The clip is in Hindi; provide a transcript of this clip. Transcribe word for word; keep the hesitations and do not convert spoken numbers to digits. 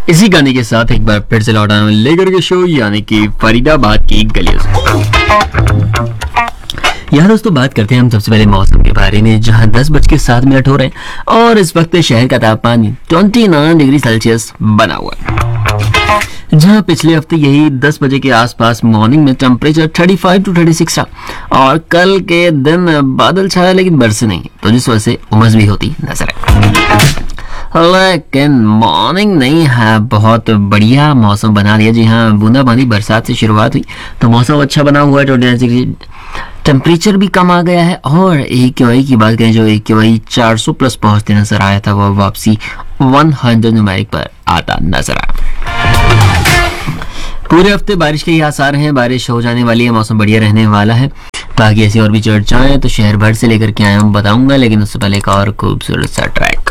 इसी गाने के साथ एक बार फिर से लौटा हूं लेकर के शो, यानी कि फरीदाबाद की गलियों से। यहाँ दोस्तों बात करते हैं हम सबसे पहले मौसम के बारे में, जहाँ दस बज के सात मिनट हो रहे हैं और इस वक्त शहर का तापमान उनतीस डिग्री सेल्सियस बना हुआ है, जहाँ पिछले हफ्ते यही दस बजे के आसपास मॉर्निंग में टेम्परेचर पैंतीस टू छत्तीस था और कल के दिन बादल छाया लेकिन बरसे नहीं, तो जिस वजह से उमस भी होती नजर है। लेकिन मॉर्निंग नहीं है, बहुत बढ़िया मौसम बना दिया। जी हाँ, बूंदाबांदी बरसात से शुरुआत हुई तो मौसम अच्छा बना हुआ है। टेम्परेचर भी कम आ गया है और ए क्यू आई की बात करें, जो ए क्यू आई चार सौ प्लस पहुंचते नजर आया था, वह वापसी सौ न्यूमेरिक पर आता नजर आया। पूरे हफ्ते बारिश के ही आसार हैं, बारिश हो जाने वाली है, मौसम बढ़िया रहने वाला है। बाकी ऐसी और भी चर्चाएं तो शहर भर से लेकर के आया हूँ बताऊंगा, लेकिन उससे पहले एक और खूबसूरत सा ट्रैक।